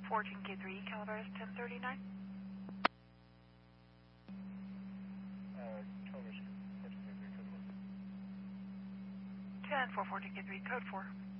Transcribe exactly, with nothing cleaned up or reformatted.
fourteen K three, Calaveras ten thirty-nine. Uh, Calaveras, fourteen K three, code one. ten four, fourteen K three, code four.